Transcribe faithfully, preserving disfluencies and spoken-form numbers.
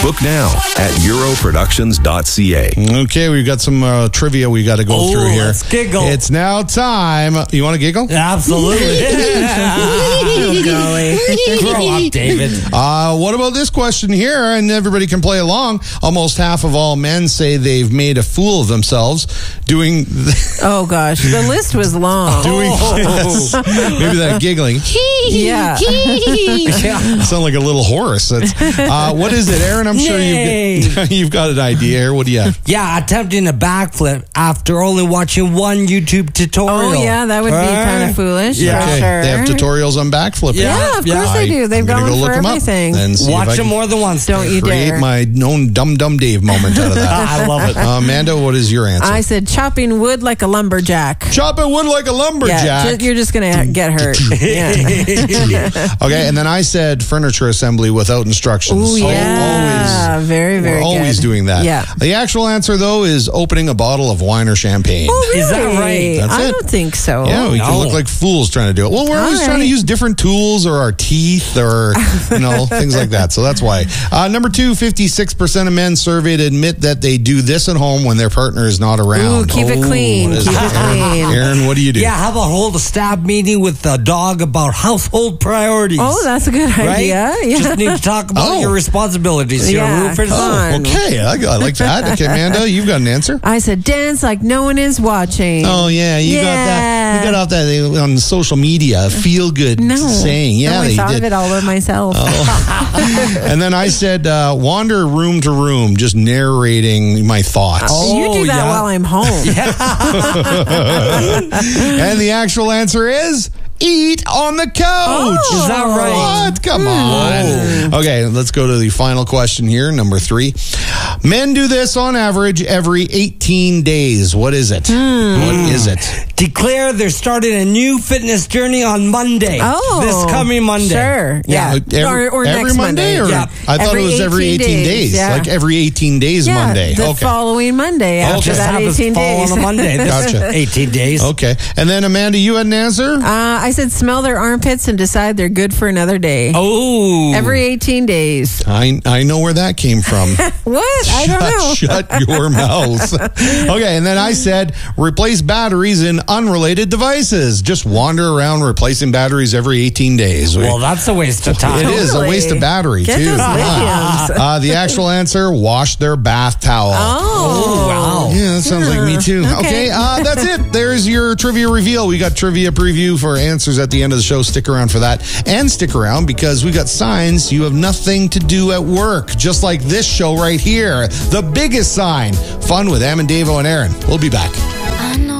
Book now at euro productions dot c a. Okay, we've got some uh, trivia we got to go Oh, through here. let's giggle. It's now time. You want to giggle? Absolutely. Oh, golly. Grow up, David. Uh, what about this question here? And everybody can play along. Almost half of all men say they've made a fool of themselves doing Oh, gosh. The list was long. doing this. Maybe that giggling. Yeah. Sound like a little horse. That's, uh, what is it, Aaron? I'm sure you've got, you've got an idea here. What do you have? Yeah, attempting a backflip after only watching one YouTube tutorial. Oh, yeah, that would be Right? kind of foolish. Yeah. For Okay, sure. they have tutorials on backflipping. Yeah. Yeah, of Yeah. course they do. They've I'm got gonna one go look for them up everything. and see Watch if I them can more than once. Don't you create dare. my own Dum Dum Dave moment out of that. I love it. Uh, Amanda, what is your answer? I said chopping wood like a lumberjack. Chopping wood like a Yeah, lumberjack. ju- you're just going to get hurt. Yeah. Okay, and then I said furniture assembly without instructions. Oh, yeah. Always, very, very we're always good. doing that. Yeah. The actual answer, though, is opening a bottle of wine or champagne. Oh, Is that really? right? That's I it. don't think so. Yeah, we can no. look like fools trying to do it. Well, we're All always trying to right. use different tools or our teeth or, you know, things like that. So that's why. Uh, number two, fifty-six percent of men surveyed admit that they do this at home when their partner is not Ooh, around. keep it Oh, clean. what is Keep it? it clean. Aaron, what do you do? Yeah, how about hold a staff meeting with the dog about household priorities? Oh, that's a good right? idea. Yeah. Just need to talk about Oh. your responsibilities here. Yeah, Room for come the- on. Okay, I, I like that. Okay, Amanda, you've got an answer. I said dance like no one is watching. Oh yeah, you got that. You got off that uh, on social media. Feel good No. saying. Yeah, no, I they thought did. of it all by myself. And then I said, uh, wander room to room, just narrating my thoughts. Oh. you do that yeah. while I'm home. And the actual answer is eat on the couch. Oh. Is that right? What? Come on. Okay, let's go to the final question here, number three. Men do this on average every eighteen days. What is it? What is it? Declare they're starting a new fitness journey on Monday. Oh, This coming Monday. Sure. Yeah. Every, or or every next Monday? Or Yeah. I thought Every it was every eighteen eighteen days. days, yeah. Like every eighteen days yeah, Monday. The Okay. following Monday after Just that happens to eighteen fall days. on a Monday. This Gotcha. eighteen days. Okay. And then, Amanda, you had an answer? Uh, I said smell their armpits and decide they're good for another day. Oh. Every eighteen days. I I know where that came from. What? I don't know. Shut your mouth. Okay, and then I said replace batteries in unrelated devices. Just wander around replacing batteries every eighteen days. We- Well, that's a waste of time. it is a Totally. waste of battery, Get too. those Come on. lithiums. Uh, the actual answer, wash their bath towel. Oh. wow. Yeah, that sounds like me too. Okay, Okay. uh, that's it. There's your trivia reveal. We got trivia preview for answers at the end of the show. Stick around for that. And stick around because we got signs you have nothing to do at work. Just like this show right here. The biggest sign. Fun with Am and Davo and Aaron. We'll be back. I know